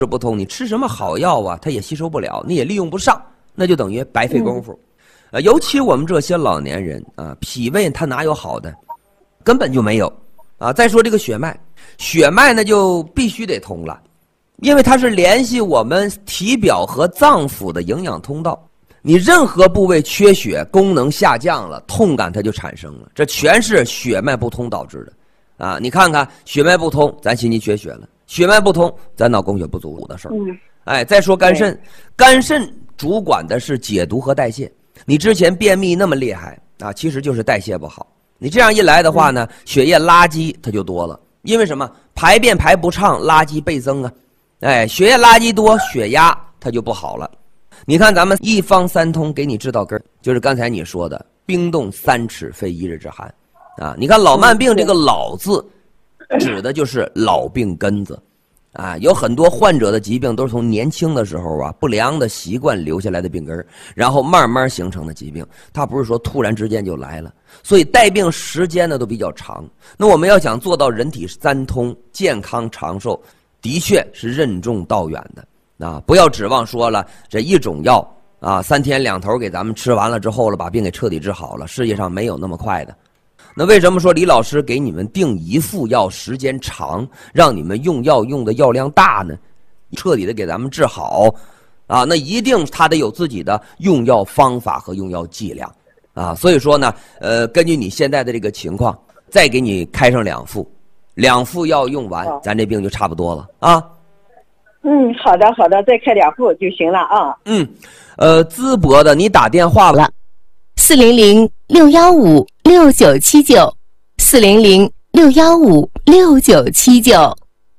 不通，你吃什么好药啊，它也吸收不了，你也利用不上，那就等于白费功夫。尤其我们这些老年人啊，脾胃它哪有好的，根本就没有啊。再说这个血脉，血脉呢就必须得通了，因为它是联系我们体表和脏腑的营养通道。你任何部位缺血，功能下降了，痛感它就产生了，这全是血脉不通导致的啊！你看看血脉不通，咱心肌缺血了；血脉不通，咱脑供血不足的事儿。哎，再说肝肾，肝肾主管的是解毒和代谢。你之前便秘那么厉害啊，其实就是代谢不好。你这样一来的话呢，血液垃圾它就多了，因为什么？排便排不畅，垃圾倍增啊！哎，血液垃圾多，血压它就不好了。你看咱们一方三通给你治到根儿，就是刚才你说的冰冻3尺非一日之寒啊！你看老慢病这个老字指的就是老病根子啊，有很多患者的疾病都是从年轻的时候啊不良的习惯留下来的病根，然后慢慢形成的疾病，它不是说突然之间就来了，所以带病时间呢都比较长。那我们要想做到人体三通健康长寿，的确是任重道远的啊！不要指望说了这一种药啊3天2头给咱们吃完了之后了，把病给彻底治好了，世界上没有那么快的。那为什么说李老师给你们定一副药时间长，让你们用药用的药量大呢？彻底的给咱们治好啊，那一定他得有自己的用药方法和用药剂量啊。所以说呢，根据你现在的这个情况，再给你开上2副药用完，咱这病就差不多了啊。 好的，再开2副就行了啊。 淄博的，你打电话了 ，400-615-6979，400-615-6979。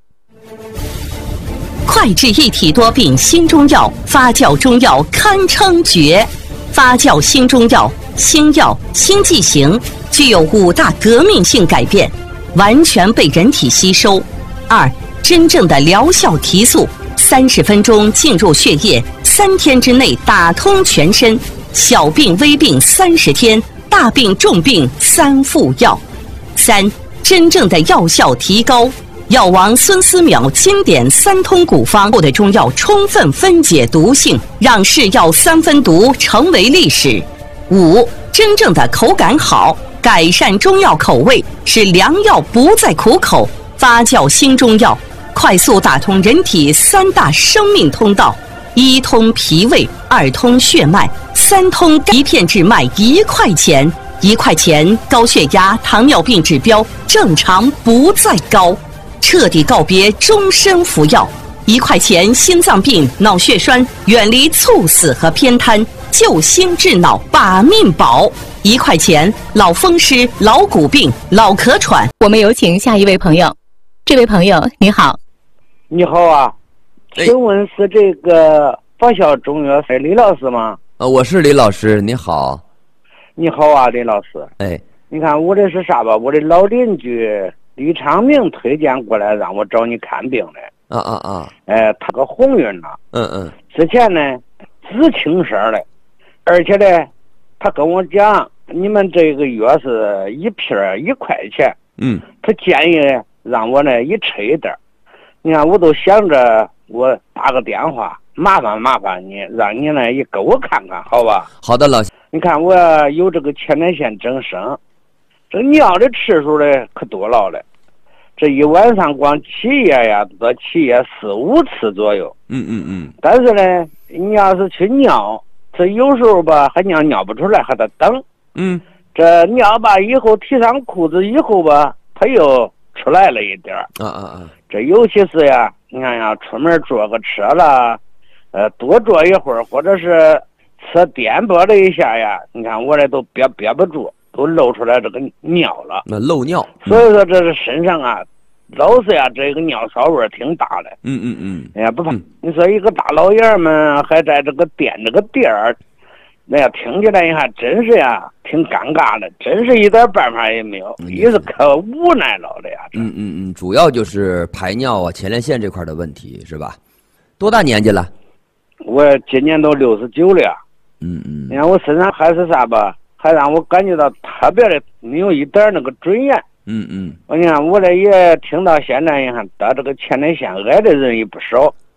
快治一体多病新中药，发酵中药堪称绝。发酵新中药，新药新剂型，具有5大革命性改变，完全被人体吸收。2、真正的疗效提速，30分钟进入血液，3天之内打通全身。小病微病30天，大病重病3副药。3、真正的药效提高，药王孙思邈经典3通古方后的中药充分分解毒性，让是药3分毒成为历史。5、真正的口感好，改善中药口味，使良药不再苦口。发酵新中药，快速打通人体3大生命通道：1通脾胃，2通血脉，3通一片治脉1块钱，1块钱高血压、糖尿病指标正常不再高，彻底告别终身服药。1块钱心脏病、脑血栓远离猝死和偏瘫，救心治脑把命保。1块钱老风湿、老骨病、老咳喘。我们有请下一位朋友。这位朋友你好。 你好啊，请问是这个发酵中药是李老师吗？ 我是李老师，你好。 你好啊，李老师。你看我这是啥吧？我的老邻居李长明推荐过来让我找你看病的。他个红晕了。之前呢紫青色的，而且呢他跟我讲，你们这个药是一片1块钱。他建议让我呢一吃一点。你看我都想着我打个电话麻烦你，让你呢也给我看看好吧？ 好的，老师。 你看我有这个前列腺增生，这尿的次数呢可多了，这一晚上光起夜呀都得起夜4、5次左右。但是呢你要是去尿，这有时候吧还尿不出来，还得等。这尿吧以后提上裤子以后吧，它又出来了一点。这尤其是呀，你看呀，出门坐个车了，多坐一会儿，或者是车颠簸了一下呀，你看我这都憋不住，都漏出来这个尿了。 那漏尿。 所以说这是身上啊，老是呀这个尿骚味挺大的。哎呀不怕，你说一个大老爷们还在这个垫这个垫儿。那呀，听起来还真是呀，挺尴尬的，真是一点办法也没有，也是可无奈了的呀。 主要就是排尿啊、前列腺这块的问题是吧？多大年纪了？ 我今年都69了呀。你看我身上还是啥吧，还让我感觉到特别的没有一点那个准炎。你看我这也听到现在你看得这个前列腺癌的人也不少，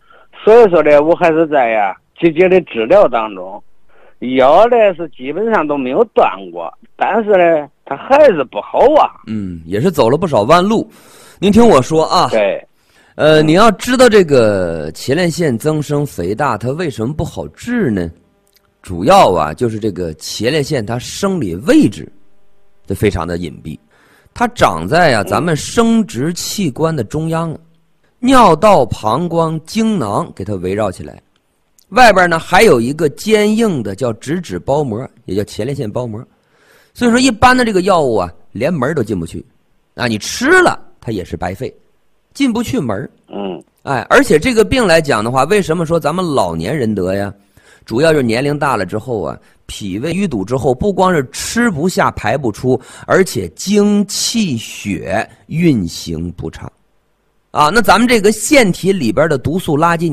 所以说呢，我还是在积极的治疗当中，药呢是基本上都没有断过，但是呢，它还是不好啊。 也是走了不少弯路。您听我说啊， 对， 你要知道这个前列腺增生肥大它为什么不好治呢？主要就是这个前列腺它生理位置就非常的隐蔽，它长在咱们生殖器官的中央，尿道、膀胱、精囊给它围绕起来，外边呢还有一个坚硬的叫直指包膜，也叫前列腺包膜。所以说一般的这个药物连门都进不去，你吃了它也是白费，进不去门。而且这个病来讲的话，为什么说咱们老年人得呀？主要就是年龄大了之后脾胃淤堵之后，不光是吃不下排不出，而且精气血运行不畅那咱们这个腺体里边的毒素垃圾